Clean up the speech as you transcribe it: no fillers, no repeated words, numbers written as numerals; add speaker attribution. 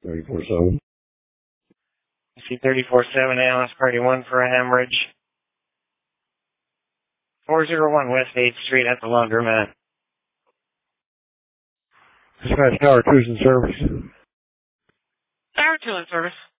Speaker 1: 34-7.
Speaker 2: See 34-7 Alice, party 1 for a hemorrhage. 401 West 8th Street at the laundromat.
Speaker 1: Dispatch Tower 2's in service.
Speaker 2: Tower 2 in service.